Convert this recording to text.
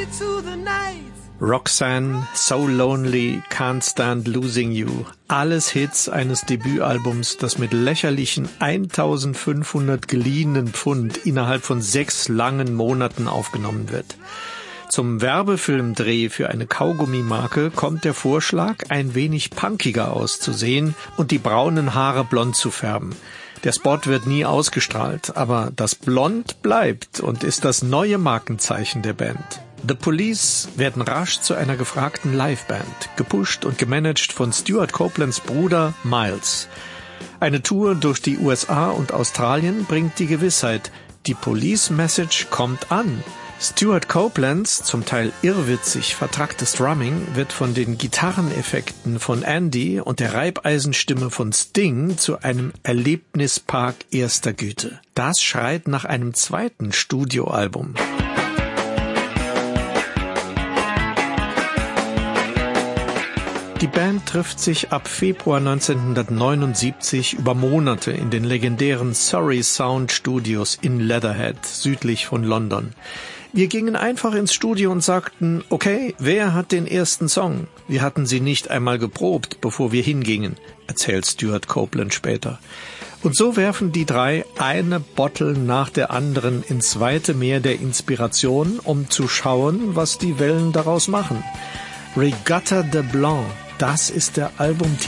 Roxanne, So Lonely, Can't Stand Losing You. Alles Hits eines Debütalbums, das mit lächerlichen 1500 geliehenen Pfund innerhalb von 6 langen Monaten aufgenommen wird. Zum Werbefilmdreh für eine Kaugummimarke kommt der Vorschlag, ein wenig punkiger auszusehen und die braunen Haare blond zu färben. Der Spot wird nie ausgestrahlt, aber das Blond bleibt und ist das neue Markenzeichen der Band. The Police werden rasch zu einer gefragten Liveband, gepusht und gemanagt von Stuart Copelands Bruder Miles. Eine Tour durch die USA und Australien bringt die Gewissheit, die Police-Message kommt an. Stuart Copelands, zum Teil irrwitzig vertracktes Drumming, wird von den Gitarreneffekten von Andy und der Reibeisenstimme von Sting zu einem Erlebnispark erster Güte. Das schreit nach einem zweiten Studioalbum. Die Band trifft sich ab Februar 1979 über Monate in den legendären Surrey Sound Studios in Leatherhead, südlich von London. Wir gingen einfach ins Studio und sagten, okay, wer hat den ersten Song? Wir hatten sie nicht einmal geprobt, bevor wir hingingen, erzählt Stuart Copeland später. Und so werfen die drei eine Bottle nach der anderen ins weite Meer der Inspiration, um zu schauen, was die Wellen daraus machen. Regatta de Blanc, das ist der Albumtitel.